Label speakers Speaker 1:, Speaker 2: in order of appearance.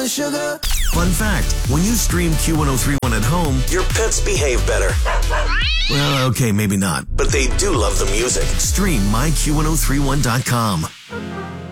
Speaker 1: sugar.
Speaker 2: Fun fact, when you stream Q1031 at home, your pets behave better. Well, okay, maybe not, but they do love the music. Stream myQ1031.com.